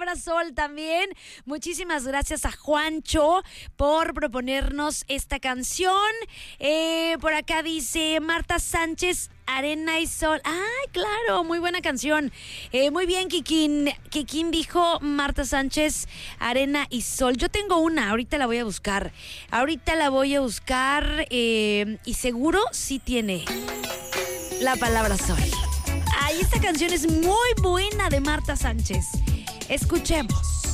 palabra sol también. Muchísimas gracias a Juancho por proponernos esta canción. Por acá dice Marta Sánchez, Arena y Sol. ¡Ay, claro! Muy buena canción. Muy bien, Kikín. Kikín dijo Marta Sánchez, Arena y Sol. Yo tengo una, ahorita la voy a buscar. Y seguro sí tiene la palabra sol. Ay, esta canción es muy buena de Marta Sánchez. Escuchemos.